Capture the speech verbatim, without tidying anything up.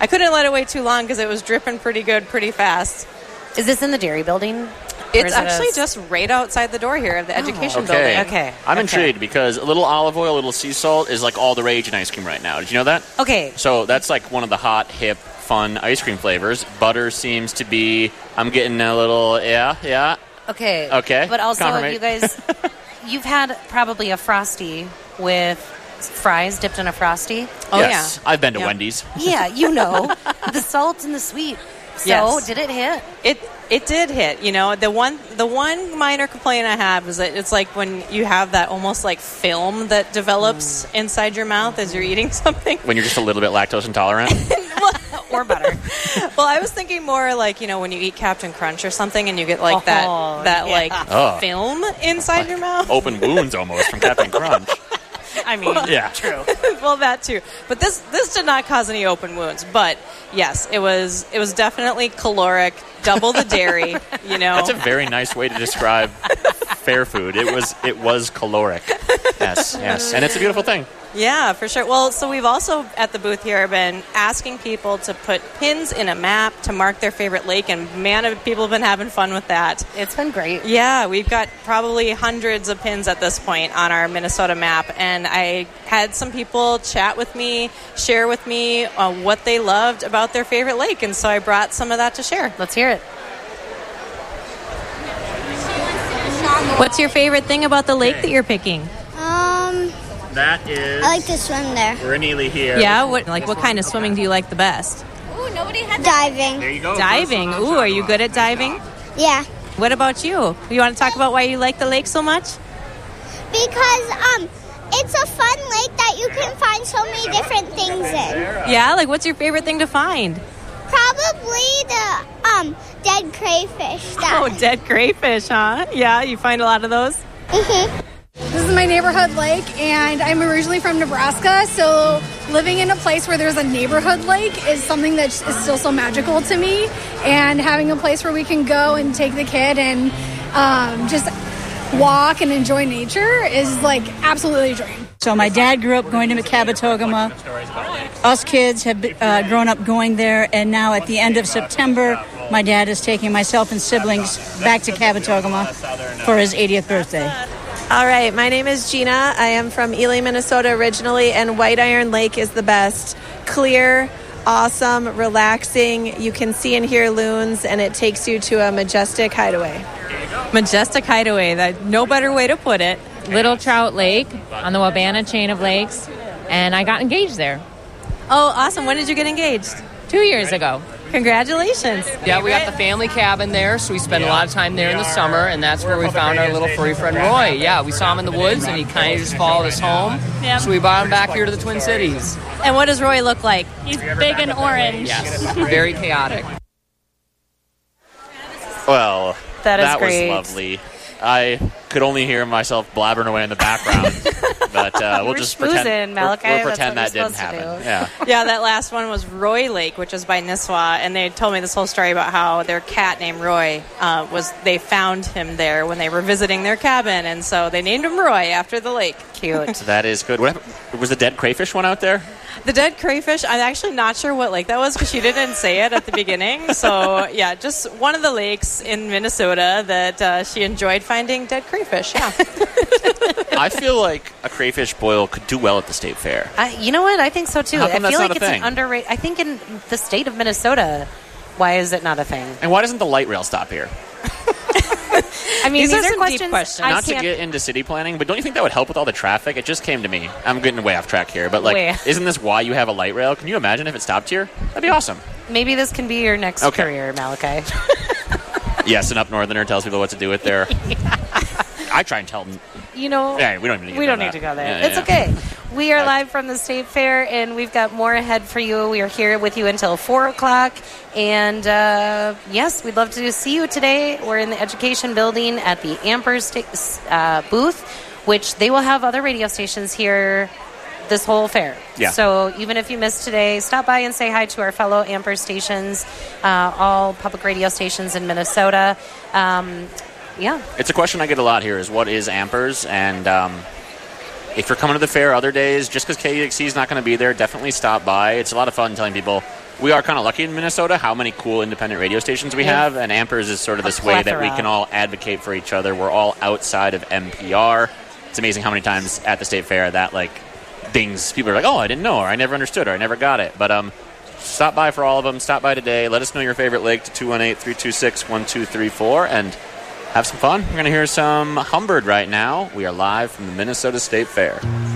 I couldn't let it wait too long because it was dripping pretty good pretty fast. Is this in the dairy building? It's actually it just right outside the door here of the oh. education okay. building. Okay. I'm okay. intrigued because a little olive oil, a little sea salt is like all the rage in ice cream right now. Did you know that? Okay. So that's like one of the hot, hip, fun ice cream flavors. Butter seems to be, I'm getting a little, yeah, yeah. Okay. Okay. But also, Confirmate. you guys, you've had probably a Frosty with fries dipped in a Frosty. Oh, yes. yeah. I've been to yeah. Wendy's. Yeah, you know. The salt and the sweet. So, yes. did it hit? It it did hit. You know, the one the one minor complaint I have is that it's like when you have that almost like film that develops mm. inside your mouth as you're eating something. When you're just a little bit lactose intolerant. Or butter. Well, I was thinking more like, you know, when you eat Captain Crunch or something and you get like oh, that that yeah. like oh. film inside like your mouth. Open wounds almost from Captain Crunch. I mean, yeah. True. Well, that too. But this this did not cause any open wounds. But yes, it was it was definitely caloric, double the dairy. You know, that's a very nice way to describe fair food. It was it was caloric. Yes, yes, and it's a beautiful thing. Yeah, for sure. Well, so we've also at the booth here been asking people to put pins in a map to mark their favorite lake, and man, have people have been having fun with that. It's been great. Yeah, we've got probably hundreds of pins at this point on our Minnesota map, and I had some people chat with me, share with me uh, what they loved about their favorite lake, and so I brought some of that to share. Let's hear it. What's your favorite thing about the lake that you're picking? Um... That is... I like to swim there. We're in Ely here. Yeah? What like what kind of swimming do you like the best? Ooh, nobody had diving. There you go. Diving. Ooh, are you good at diving? Yeah. What about you? You want to talk about why you like the lake so much? Because um, it's a fun lake that you can find so many different things in. Yeah? Like what's your favorite thing to find? Probably the um dead crayfish. That. Oh, dead crayfish, huh? Yeah, you find a lot of those? Mm-hmm. This is my neighborhood lake, and I'm originally from Nebraska, so living in a place where there's a neighborhood lake is something that is still so magical to me, and having a place where we can go and take the kid and um, just walk and enjoy nature is like absolutely a dream. So my dad grew up going to Cabotogama. Us kids have uh, grown up going there, and now at the end of September, my dad is taking myself and siblings back to Cabotogama for his eightieth birthday. All right, my name is Gina. I am from Ely, Minnesota originally, and White Iron Lake is the best. Clear, awesome, relaxing. You can see and hear loons, and it takes you to a majestic hideaway. Majestic hideaway, that no better way to put it. Little Trout Lake on the Wabana chain of lakes, and I got engaged there. Oh, awesome. When did you get engaged? Two years ago. Congratulations. Yeah, we got the family cabin there, so we spend a lot of time there in the summer, and that's where we found our little furry friend Roy. Yeah, we saw him in the woods, and he kind of just followed us home, so we brought him back here to the Twin Cities. And what does Roy look like? He's big and orange. Yes, very chaotic. Well, that, is that great. was lovely. I could only hear myself blabbering away in the background, but uh, we'll We're just schmoozing, pretend, Malachi. we'll, we'll That's pretend what that we're didn't supposed to happen. do. Yeah. Yeah, that last one was Roy Lake, which is by Nisswa, and they told me this whole story about how their cat named Roy uh, was. They found him there when they were visiting their cabin, and so they named him Roy after the lake. Cute. So that is good. What happened? Was the dead crayfish one out there? The dead crayfish, I'm actually not sure what lake that was because she didn't say it at the beginning. So, yeah, just one of the lakes in Minnesota that uh, she enjoyed finding dead crayfish, yeah. I feel like a crayfish boil could do well at the state fair. I, you know what? I think so, too. How I come feel that's like not a it's thing? an underrated... I think in the state of Minnesota, why is it not a thing? And why doesn't the light rail stop here? I mean, These these, are some questions, deep questions. I Not to can't- get into city planning, but don't you think that would help with all the traffic? It just came to me. I'm getting way off track here, but like, Way. isn't this why you have a light rail? Can you imagine if it stopped here? That'd be awesome. Maybe this can be your next Okay. career, Malachi. Yes, an up northerner tells people what to do with their... I try and tell them. You know, Yeah, we don't even need to we go don't there. need to go there. Yeah, it's yeah. okay. We are Uh, live from the State Fair, and we've got more ahead for you. We are here with you until four o'clock. And, uh, yes, we'd love to see you today. We're in the Education Building at the Amper sta- uh, booth, which they will have other radio stations here this whole fair. Yeah. So even if you missed today, stop by and say hi to our fellow Amper stations, uh, all public radio stations in Minnesota. Um, yeah. It's a question I get a lot here is what is Ampers? And um, if you're coming to the fair other days, just because K U X C is not going to be there, definitely stop by. It's a lot of fun telling people we are kind of lucky in Minnesota how many cool independent radio stations we Yeah. have, and Ampers is sort of A this way that we plethora. can all advocate for each other. We're all outside of N P R. It's amazing how many times at the state fair that like things people are like, oh, I didn't know, or I never understood, or I never got it. But um, stop by for all of them. Stop by today. Let us know your favorite lake to two one eight, three two six, one two three four and have some fun. We're going to hear some Humbird right now. We are live from the Minnesota State Fair.